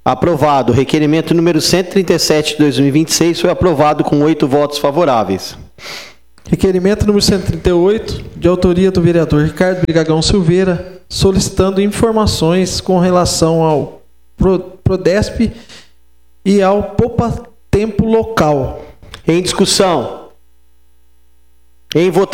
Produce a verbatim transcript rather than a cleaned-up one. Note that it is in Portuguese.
Aprovado. Requerimento número cento e trinta e sete de dois mil e vinte e seis foi aprovado com oito votos favoráveis. Requerimento número cento e trinta e oito, de autoria do vereador Ricardo Brigagão Silveira, solicitando informações com relação ao Pro, Prodesp e ao Poupa Tempo Local. Em discussão. Em votação.